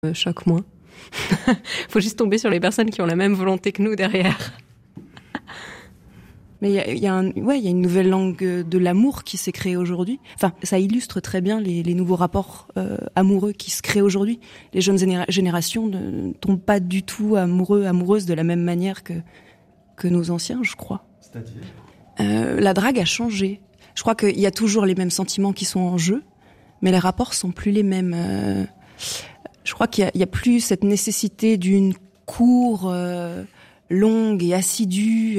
choque moins. Faut juste tomber sur les personnes qui ont la même volonté que nous derrière. Mais il y a une nouvelle langue de l'amour qui s'est créée aujourd'hui. Enfin, ça illustre très bien les nouveaux rapports amoureux qui se créent aujourd'hui. Les jeunes générations ne tombent pas du tout amoureuses de la même manière que nos anciens, je crois. C'est-à-dire la drague a changé. Je crois qu'il y a toujours les mêmes sentiments qui sont en jeu, mais les rapports sont plus les mêmes. Je crois qu'il y a plus cette nécessité d'une cour longue et assidue.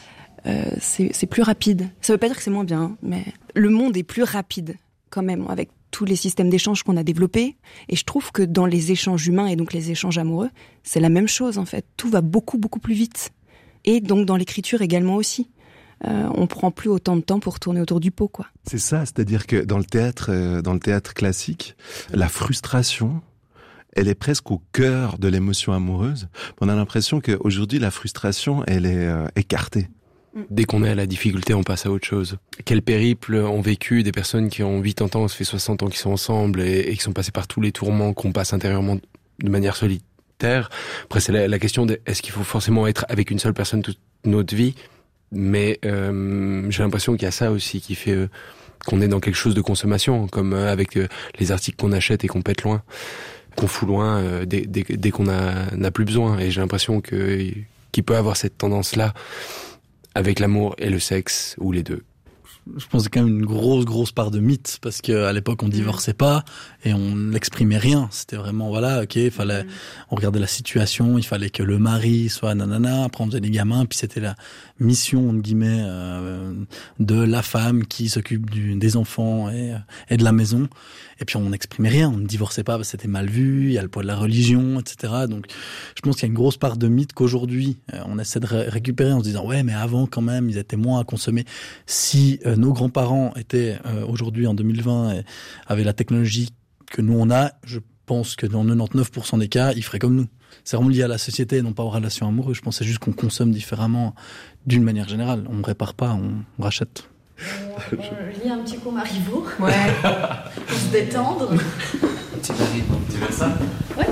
C'est plus rapide. Ça veut pas dire que c'est moins bien, mais le monde est plus rapide quand même avec tous les systèmes d'échange qu'on a développés. Et je trouve que dans les échanges humains et donc les échanges amoureux, c'est la même chose en fait. Tout va beaucoup beaucoup plus vite. Et donc dans l'écriture également aussi. On prend plus autant de temps pour tourner autour du pot, quoi. C'est ça, c'est-à-dire que dans le théâtre classique, la frustration, elle est presque au cœur de l'émotion amoureuse. On a l'impression qu'aujourd'hui, la frustration, elle est écartée. Dès qu'on est à la difficulté, on passe à autre chose. Quel périple ont vécu des personnes qui ont 80 ans, ça fait 60 ans qu'ils sont ensemble et qui sont passés par tous les tourments qu'on passe intérieurement de manière solitaire. Après, c'est la question de est-ce qu'il faut forcément être avec une seule personne toute notre vie? Mais j'ai l'impression qu'il y a ça aussi qui fait qu'on est dans quelque chose de consommation, comme avec les articles qu'on achète et qu'on pète loin, qu'on fout loin dès qu'on n'a plus besoin. Et j'ai l'impression qu'il peut avoir cette tendance-là avec l'amour et le sexe, ou les deux. Je pense que c'est quand même une grosse part de mythe, parce qu'à l'époque on divorçait pas et on n'exprimait rien. C'était vraiment on regardait la situation, il fallait que le mari soit nanana, après on faisait des gamins, puis c'était la mission entre guillemets de la femme qui s'occupe des enfants et de la maison. Et puis on n'exprimait rien, on ne divorçait pas parce que c'était mal vu, il y a le poids de la religion, etc. Donc je pense qu'il y a une grosse part de mythe qu'aujourd'hui on essaie de récupérer en se disant ouais mais avant quand même ils étaient moins à consommer. Si nos grands-parents étaient aujourd'hui en 2020 avaient la technologie que nous on a, je pense que dans 99% des cas ils feraient comme nous. C'est vraiment lié à la société, non pas aux relations amoureuses. Je pense que c'est juste qu'on consomme différemment d'une manière générale. On ne répare pas, on rachète. On lit un petit coup Marivaux. Ouais. Pour se détendre. Un petit Marivaux. Tu veux ça? Ouais.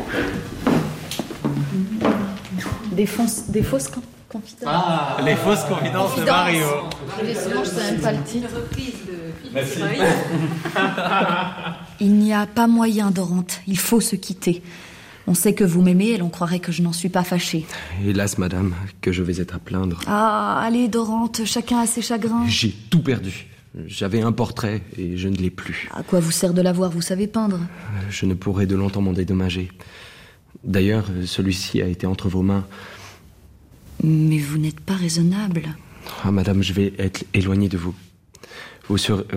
Des fausses confidences. Ah, les fausses confidences de Marivaux. Sinon, je sais même pas le titre. Merci. Il n'y a pas moyen, Dorante. Il faut se quitter. On sait que vous m'aimez et l'on croirait que je n'en suis pas fâchée. Hélas, madame, que je vais être à plaindre. Ah, allez, Dorante, chacun a ses chagrins. J'ai tout perdu. J'avais un portrait et je ne l'ai plus. À quoi vous sert de l'avoir? Vous savez peindre? Je ne pourrai de longtemps m'en dédommager. D'ailleurs, celui-ci a été entre vos mains. Mais vous n'êtes pas raisonnable. Ah, madame, je vais être éloigné de vous. Vous serez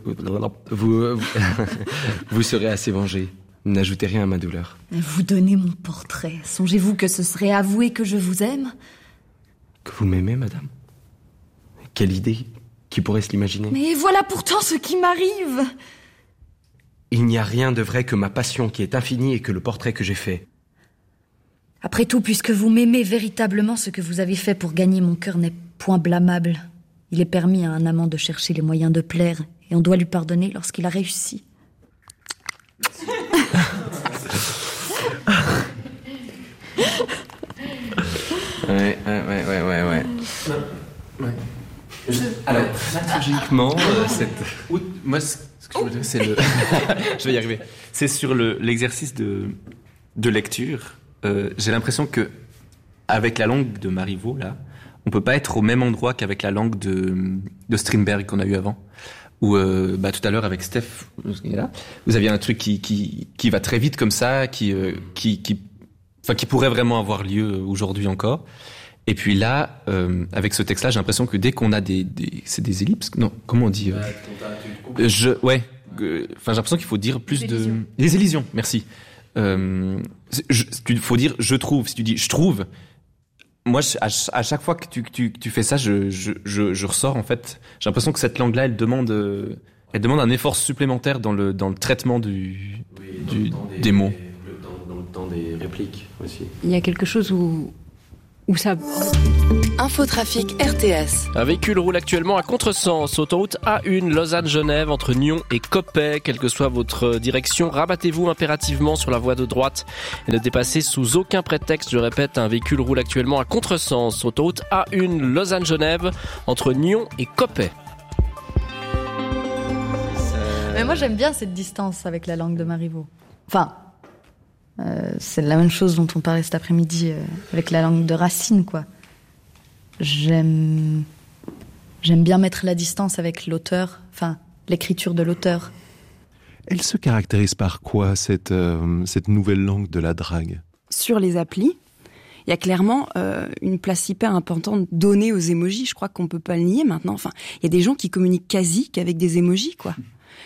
assez vengée. N'ajoutez rien à ma douleur. Vous donnez mon portrait. Songez-vous que ce serait avouer que je vous aime? Que vous m'aimez, madame? Quelle idée? Qui pourrait se l'imaginer? Mais voilà pourtant ce qui m'arrive. Il n'y a rien de vrai que ma passion qui est infinie et que le portrait que j'ai fait. Après tout, puisque vous m'aimez véritablement, ce que vous avez fait pour gagner mon cœur n'est point blâmable. Il est permis à un amant de chercher les moyens de plaire, et on doit lui pardonner lorsqu'il a réussi. Ouais. Alors, dramaturgiquement, moi, ce que je veux dire, c'est le... je vais y arriver. C'est sur l'exercice de lecture. J'ai l'impression que avec la langue de Marivaux, là, on peut pas être au même endroit qu'avec la langue de Strindberg qu'on a eu avant. Ou tout à l'heure avec Steph, vous aviez un truc qui va très vite comme ça, qui pourrait vraiment avoir lieu aujourd'hui encore. Et puis là, avec ce texte-là, j'ai l'impression que dès qu'on a c'est des ellipses, non, comment on dit j'ai l'impression qu'il faut dire plus des élisions. Merci. Il faut dire je trouve. Si tu dis je trouve, moi à chaque fois que tu fais ça, je ressors en fait. J'ai l'impression que cette langue-là, elle demande un effort supplémentaire dans le traitement des mots. Dans le temps des répliques aussi. Il y a quelque chose où Ou ça... Infotrafic RTS. Un véhicule roule actuellement à contresens, autoroute A1 Lausanne-Genève entre Nyon et Coppet. Quelle que soit votre direction, rabattez-vous impérativement sur la voie de droite et ne dépassez sous aucun prétexte. Je répète, un véhicule roule actuellement à contresens, autoroute A1 Lausanne-Genève entre Nyon et Coppet. Mais moi j'aime bien cette distance avec la langue de Marivaux. Enfin, c'est la même chose dont on parlait cet après-midi avec la langue de Racine, quoi. J'aime bien mettre la distance avec l'auteur, enfin l'écriture de l'auteur. Elle se caractérise par quoi, cette nouvelle langue de la drague ? Sur les applis, il y a clairement une place hyper importante donnée aux émojis. Je crois qu'on peut pas le nier maintenant. Enfin, il y a des gens qui communiquent quasi qu'avec des émojis, quoi.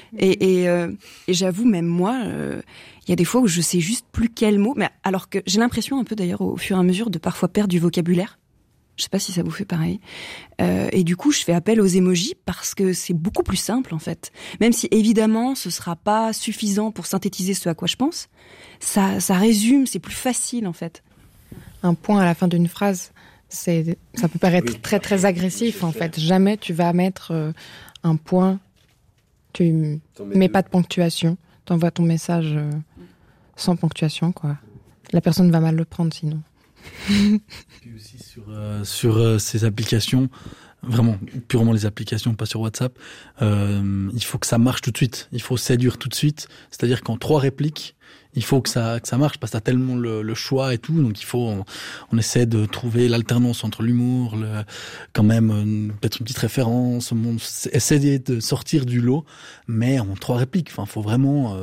Et j'avoue, même moi, il y a des fois où je sais juste plus quel mot, mais alors que j'ai l'impression un peu d'ailleurs au fur et à mesure de parfois perdre du vocabulaire. Je sais pas si ça vous fait pareil. Et du coup, je fais appel aux émojis parce que c'est beaucoup plus simple, en fait. Même si, évidemment, ce sera pas suffisant pour synthétiser ce à quoi je pense, ça résume, c'est plus facile, en fait. Un point à la fin d'une phrase, ça peut paraître très très agressif, en fait. Jamais tu vas mettre un point, tu mets pas de ponctuation, t'envoies ton message sans ponctuation, quoi. La personne va mal le prendre, sinon. Puis aussi sur ces applications, vraiment purement les applications, pas sur WhatsApp, il faut que ça marche tout de suite. Il faut séduire tout de suite. C'est-à-dire qu'en 3 répliques, il faut que ça marche parce que t'as tellement le choix et tout. Donc il faut, on essaie de trouver l'alternance entre l'humour, quand même peut-être une petite référence, essayer de sortir du lot, mais en 3 répliques. Enfin, faut vraiment.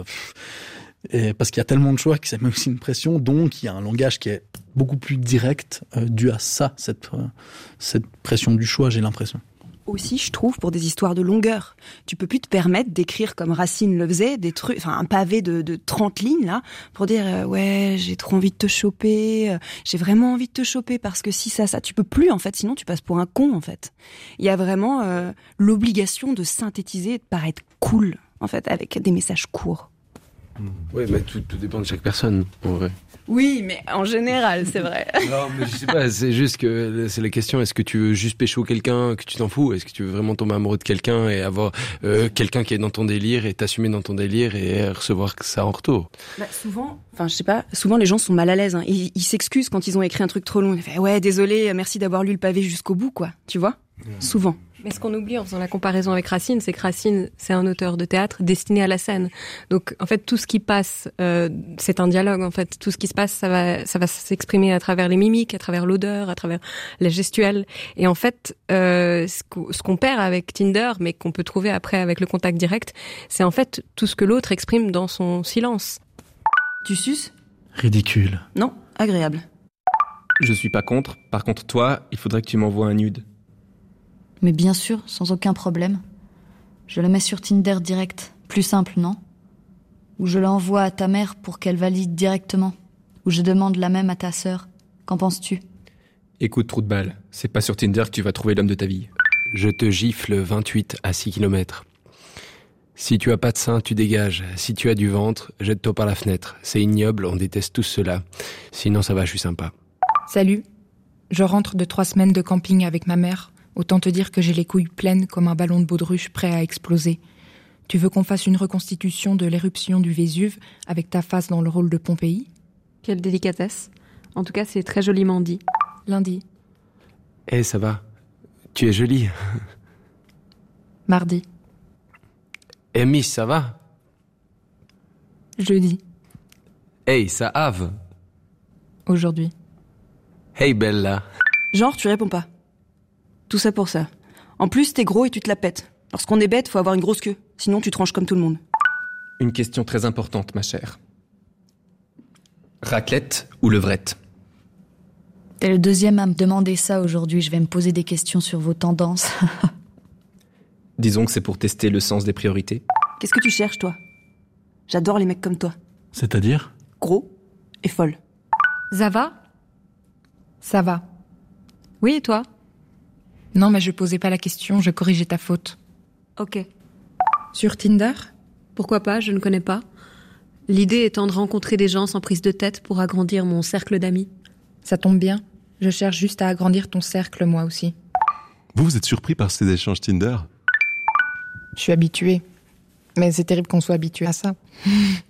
Parce qu'il y a tellement de choix que ça met aussi une pression, donc il y a un langage qui est beaucoup plus direct dû à ça, cette pression du choix, j'ai l'impression. Aussi, je trouve, pour des histoires de longueur. Tu peux plus te permettre d'écrire comme Racine le faisait, des trucs, enfin un pavé de 30 lignes là, pour dire ouais, j'ai trop envie de te choper, j'ai vraiment envie de te choper parce que si ça, tu peux plus en fait, sinon tu passes pour un con en fait. Il y a vraiment l'obligation de synthétiser et de paraître cool en fait, avec des messages courts. Oui, mais tout dépend de chaque personne, en vrai. Oui, mais en général, c'est vrai. Non, mais je sais pas, c'est juste que c'est la question, est-ce que tu veux juste pécho quelqu'un, que tu t'en fous? Est-ce que tu veux vraiment tomber amoureux de quelqu'un et avoir quelqu'un qui est dans ton délire et t'assumer dans ton délire et recevoir ça en retour? Bah, souvent, enfin je sais pas, souvent les gens sont mal à l'aise. Hein. Ils s'excusent quand ils ont écrit un truc trop long. Ils font, ouais, désolé, merci d'avoir lu le pavé jusqu'au bout, quoi. Tu vois? Souvent. Mais ce qu'on oublie en faisant la comparaison avec Racine, c'est que Racine, c'est un auteur de théâtre destiné à la scène. Donc, en fait, tout ce qui passe, c'est un dialogue, en fait. Tout ce qui se passe, ça va s'exprimer à travers les mimiques, à travers l'odeur, à travers les gestuels. Et en fait, ce qu'on perd avec Tinder, mais qu'on peut trouver après avec le contact direct, c'est en fait tout ce que l'autre exprime dans son silence. Tu suces ? Ridicule. Non, agréable. Je suis pas contre. Par contre, toi, il faudrait que tu m'envoies un nude. Mais bien sûr, sans aucun problème. Je le mets sur Tinder direct. Plus simple, non ? Ou je l'envoie à ta mère pour qu'elle valide directement. Ou je demande la même à ta sœur. Qu'en penses-tu ? Écoute, trou de balle, c'est pas sur Tinder que tu vas trouver l'homme de ta vie. Je te gifle 28 à 6 km. Si tu as pas de sein, tu dégages. Si tu as du ventre, jette-toi par la fenêtre. C'est ignoble, on déteste tous cela. Sinon ça va, je suis sympa. Salut. Je rentre de 3 semaines de camping avec ma mère. Autant te dire que j'ai les couilles pleines comme un ballon de baudruche prêt à exploser. Tu veux qu'on fasse une reconstitution de l'éruption du Vésuve avec ta face dans le rôle de Pompéi ? Quelle délicatesse. En tout cas, c'est très joliment dit. Lundi. Eh, ça va. Tu es jolie. Mardi. Eh, Miss, ça va ? Jeudi. Hey, ça have. Aujourd'hui. Hey, Bella. Genre, tu réponds pas. Tout ça pour ça. En plus, t'es gros et tu te la pètes. Lorsqu'on est bête, faut avoir une grosse queue. Sinon, tu tranches comme tout le monde. Une question très importante, ma chère. Raclette ou levrette ? T'es le deuxième à me demander ça aujourd'hui. Je vais me poser des questions sur vos tendances. Disons que c'est pour tester le sens des priorités. Qu'est-ce que tu cherches, toi ? J'adore les mecs comme toi. C'est-à-dire ? Gros et folle. Ça va ? Ça va. Oui, et toi ? Non, mais je posais pas la question, je corrigeais ta faute. Ok. Sur Tinder ? Pourquoi pas, je ne connais pas. L'idée étant de rencontrer des gens sans prise de tête pour agrandir mon cercle d'amis. Ça tombe bien. Je cherche juste à agrandir ton cercle, moi aussi. Vous êtes surpris par ces échanges Tinder ? Je suis habituée. Mais c'est terrible qu'on soit habitué à ça. Pourquoi ?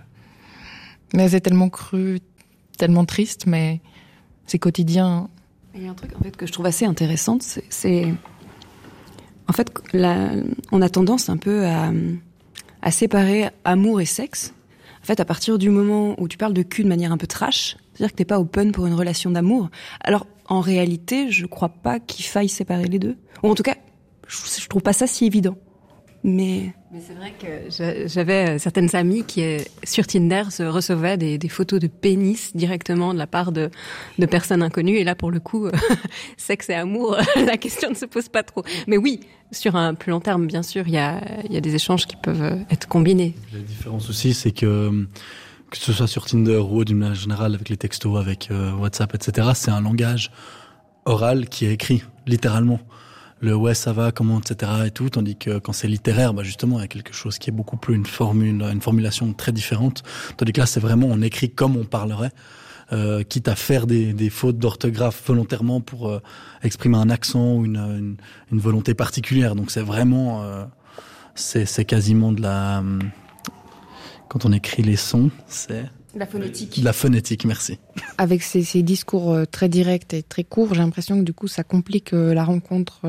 Mais c'est tellement cru, tellement triste, mais c'est quotidien. Il y a un truc en fait que je trouve assez intéressant, c'est en fait on a tendance un peu à séparer amour et sexe. En fait, à partir du moment où tu parles de cul de manière un peu trash, c'est-à-dire que t'es pas open pour une relation d'amour. Alors en réalité, je crois pas qu'il faille séparer les deux. Ou en tout cas, je trouve pas ça si évident. Mais c'est vrai que j'avais certaines amies qui, sur Tinder, se recevaient des photos de pénis directement de la part de personnes inconnues. Et là, pour le coup, sexe et amour, la question ne se pose pas trop. Mais oui, sur un plus long terme, bien sûr, il y a des échanges qui peuvent être combinés. La différence aussi, c'est que ce soit sur Tinder ou d'une manière générale avec les textos, avec WhatsApp, etc., c'est un langage oral qui est écrit, littéralement. Le ouais ça va, comment, etc. et tout, tandis que quand c'est littéraire, justement, il y a quelque chose qui est beaucoup plus une formulation très différente. Tandis que là, c'est vraiment, on écrit comme on parlerait, quitte à faire des fautes d'orthographe volontairement pour exprimer un accent ou une volonté particulière. Donc c'est vraiment, c'est quasiment de la, quand on écrit les sons, c'est la phonétique. La phonétique, merci. Avec ces discours très directs et très courts, j'ai l'impression que du coup, ça complique la rencontre,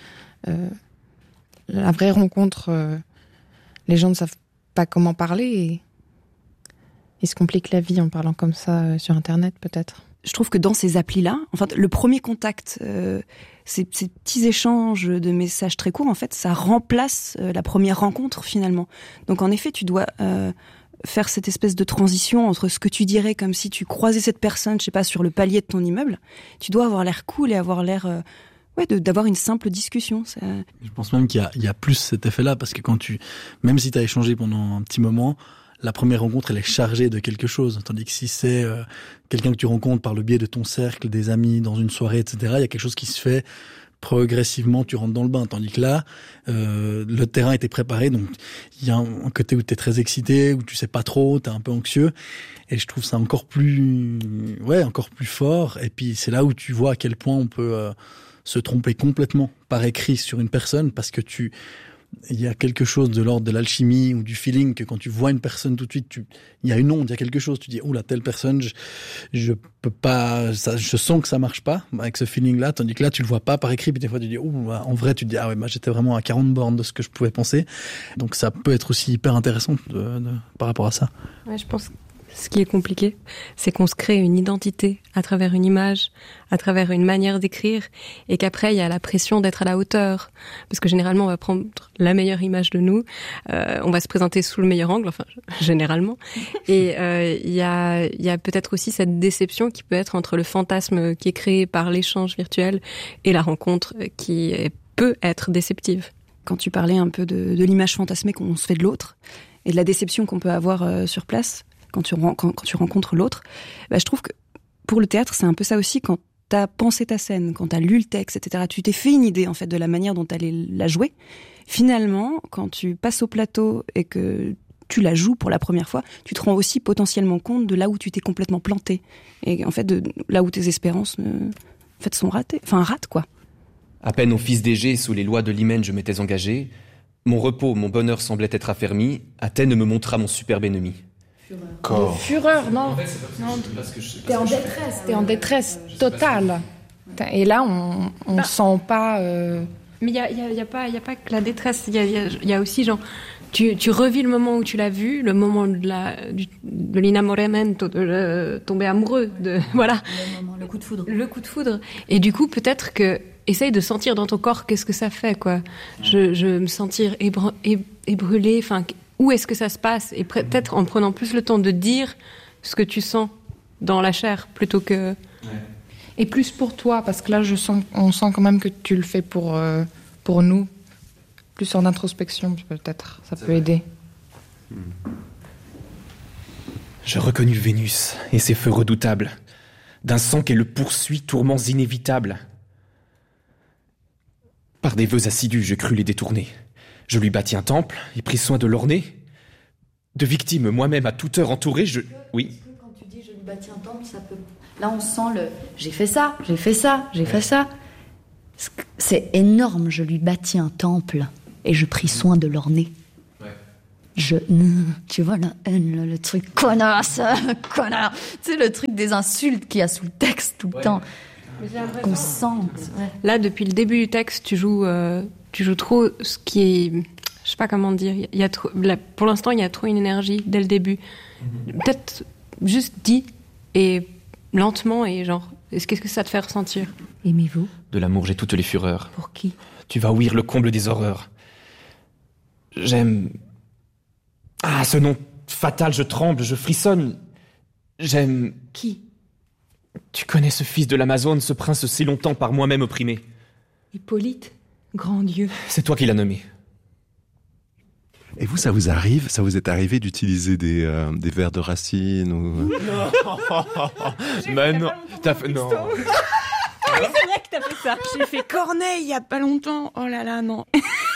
la vraie rencontre. Les gens ne savent pas comment parler et ils se compliquent la vie en parlant comme ça sur Internet, peut-être. Je trouve que dans ces applis-là, en fait, le premier contact, ces petits échanges de messages très courts, en fait, ça remplace la première rencontre finalement. Donc en effet, tu dois faire cette espèce de transition entre ce que tu dirais comme si tu croisais cette personne, je sais pas, sur le palier de ton immeuble. Tu dois avoir l'air cool et avoir l'air, d'avoir une simple discussion. Ça... Je pense même qu'il y a plus cet effet-là, parce que même si t'as échangé pendant un petit moment, la première rencontre, elle est chargée de quelque chose. Tandis que si c'est quelqu'un que tu rencontres par le biais de ton cercle, des amis, dans une soirée, etc., il y a quelque chose qui se fait progressivement, tu rentres dans le bain. Tandis que là, le terrain était préparé, donc il y a un côté où tu es très excité, où tu sais pas trop, tu es un peu anxieux. Et je trouve ça encore plus fort. Et puis c'est là où tu vois à quel point on peut se tromper complètement par écrit sur une personne, parce que il y a quelque chose de l'ordre de l'alchimie ou du feeling, que quand tu vois une personne tout de suite, il y a une onde, il y a quelque chose, tu dis oula, telle personne, je peux pas, je sens que ça marche pas avec ce feeling là, tandis que là tu le vois pas par écrit, puis des fois tu dis en vrai tu te dis ah ouais, j'étais vraiment à 40 bornes de ce que je pouvais penser. Donc ça peut être aussi hyper intéressant par rapport à ça. Ouais, je pense que ce qui est compliqué, c'est qu'on se crée une identité à travers une image, à travers une manière d'écrire, et qu'après il y a la pression d'être à la hauteur, parce que généralement on va prendre la meilleure image de nous, on va se présenter sous le meilleur angle, enfin généralement, et il y a peut-être aussi cette déception qui peut être entre le fantasme qui est créé par l'échange virtuel et la rencontre qui peut être déceptive. Quand tu parlais un peu de l'image fantasmée qu'on se fait de l'autre et de la déception qu'on peut avoir sur place quand tu rencontres l'autre, je trouve que pour le théâtre, c'est un peu ça aussi. Quand t'as pensé ta scène, quand t'as lu le texte, etc., tu t'es fait une idée en fait de la manière dont t'allais la jouer. Finalement, quand tu passes au plateau et que tu la joues pour la première fois, tu te rends aussi potentiellement compte de là où tu t'es complètement planté et en fait de là où tes espérances sont ratées, ratent quoi. À peine au fils d'Égée, sous les lois de l'hymen, je m'étais engagé. Mon repos, mon bonheur semblait être affermi. Athènes me montra mon superbe ennemi. Fureur, non. T'es en détresse totale. Et là, on sent pas. Mais il y a pas que la détresse. Il y a aussi genre, tu revis le moment où tu l'as vu, le moment de l'inamoramento, de tomber amoureux, voilà. Le coup de foudre. Le coup de foudre. Et du coup, peut-être que essaye de sentir dans ton corps qu'est-ce que ça fait, quoi. Je me sentir ébranlée, enfin. Où est-ce que ça se passe? Et peut-être en prenant plus le temps de dire ce que tu sens dans la chair plutôt que... Ouais. Et plus pour toi, parce que là, on sent quand même que tu le fais pour nous. Plus en introspection, peut-être. Ça peut aider. Je reconnus Vénus et ses feux redoutables. D'un sang qu'elle le poursuit, tourments inévitables. Par des vœux assidus, je crus les détourner. Je lui bâtis un temple et pris soin de l'orner. De victimes, moi-même à toute heure entouré, Oui. Quand tu dis je lui bâtis un temple, ça peut... Là, on sent le... J'ai fait ça. C'est énorme, je lui bâtis un temple et je pris soin de l'orner. Tu vois la haine, le truc connasse, connard. Tu sais, le truc des insultes qu'il y a sous le texte tout le temps. Qu'on sente. Ouais. Là, depuis le début du texte, tu joues trop ce qui est... Je sais pas comment dire. Il y a trop, là, pour l'instant, il y a trop une énergie dès le début. Peut-être juste dit et lentement et genre... Qu'est-ce que ça te fait ressentir? Aimez-vous? De l'amour, j'ai toutes les fureurs. Pour qui? Tu vas ouïr le comble des horreurs. J'aime... Ah, ce nom fatal, je tremble, je frissonne. J'aime... Qui? Tu connais ce fils de l'Amazone, ce prince si longtemps par moi-même opprimé. Hippolyte? Grand Dieu. C'est toi qui l'as nommé. Et vous, ça vous est arrivé d'utiliser des vers de Racine ou... Mais non, t'as fait... Non. Ah oui, c'est vrai que t'as fait ça. J'ai fait Corneille il y a pas longtemps. Oh là là, non.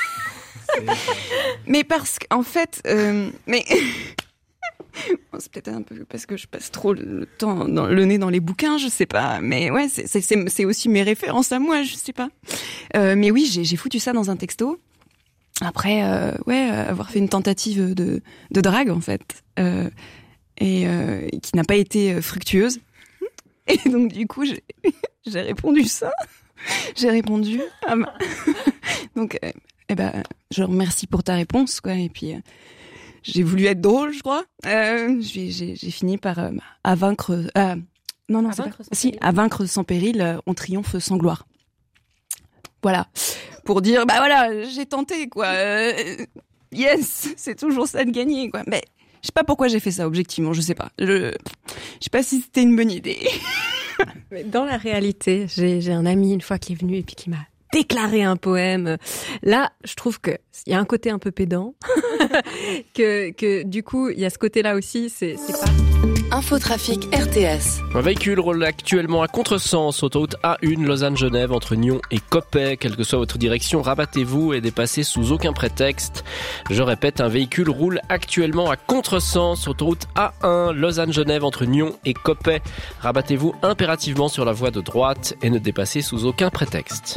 Mais parce qu'en fait... mais... Bon, c'est peut-être un peu parce que je passe trop le temps le nez dans les bouquins, je sais pas. Mais ouais, c'est aussi mes références à moi, je sais pas. Mais oui, j'ai foutu ça dans un texto. Après, avoir fait une tentative de drague, en fait. Et qui n'a pas été fructueuse. Et donc, du coup, j'ai répondu ça. J'ai répondu. Donc, je remercie pour ta réponse, quoi. Et puis... j'ai voulu être drôle, je crois. J'ai fini par à vaincre. À vaincre sans péril, on triomphe sans gloire. Voilà, pour dire j'ai tenté quoi. Yes, c'est toujours ça de gagner quoi. Mais je sais pas pourquoi j'ai fait ça objectivement, je sais pas. Je sais pas si c'était une bonne idée. Mais dans la réalité, j'ai un ami une fois qui est venu et puis qui m'a déclarer un poème. Là, je trouve que il y a un côté un peu pédant, que du coup, il y a ce côté-là aussi, c'est pas... Infotrafic RTS. Un véhicule roule actuellement à contresens, autoroute A1, Lausanne-Genève, entre Nyon et Coppet. Quelle que soit votre direction, rabattez-vous et dépassez sous aucun prétexte. Je répète, un véhicule roule actuellement à contresens, autoroute A1, Lausanne-Genève, entre Nyon et Coppet. Rabattez-vous impérativement sur la voie de droite et ne dépassez sous aucun prétexte.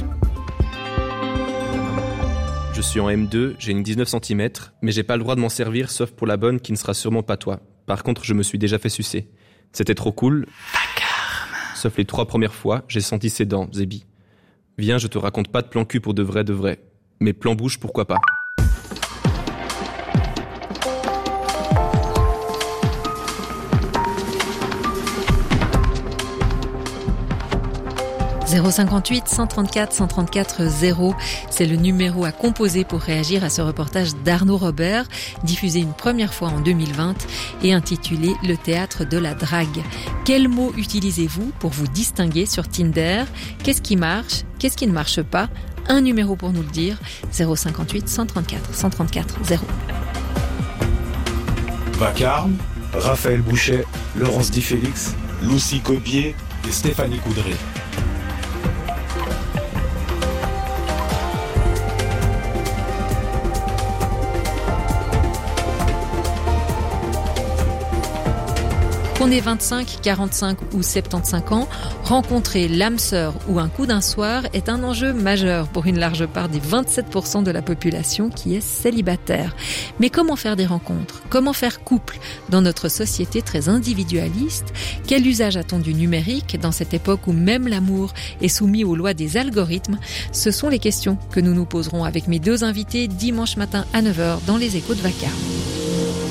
Je suis en M2, j'ai une 19 cm, mais j'ai pas le droit de m'en servir sauf pour la bonne qui ne sera sûrement pas toi. Par contre, je me suis déjà fait sucer. C'était trop cool. Sauf les 3 premières fois, j'ai senti ses dents, Zébi. Viens, je te raconte pas de plan cul pour de vrai. Mais plan bouche, pourquoi pas. 058 134 134 0, c'est le numéro à composer pour réagir à ce reportage d'Arnaud Robert, diffusé une première fois en 2020 et intitulé « Le théâtre de la drague ». Quels mots utilisez-vous pour vous distinguer sur Tinder? Qu'est-ce qui marche? Qu'est-ce qui ne marche pas? Un numéro pour nous le dire, 058 134 134 0. Vacarme, Raphaël Bouchet, Laurence Di Félix, Lucie Copier et Stéphanie Coudray. Qu'on ait 25, 45 ou 75 ans, rencontrer l'âme sœur ou un coup d'un soir est un enjeu majeur pour une large part des 27% de la population qui est célibataire. Mais comment faire des rencontres? Comment faire couple dans notre société très individualiste? Quel usage a-t-on du numérique dans cette époque où même l'amour est soumis aux lois des algorithmes? Ce sont les questions que nous nous poserons avec mes 2 invités dimanche matin à 9h dans les Échos de Vacarme.